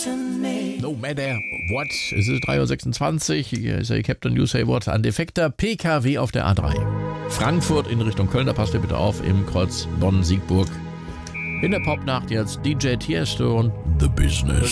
No matter what. Es ist 3.26 Uhr. Hier ist der Captain News Hayward. Ein defekter PKW auf der A3. Frankfurt in Richtung Köln. Da passt ihr bitte auf. Im Kreuz Bonn-Siegburg. In der Popnacht jetzt DJ Tiesto und The Business.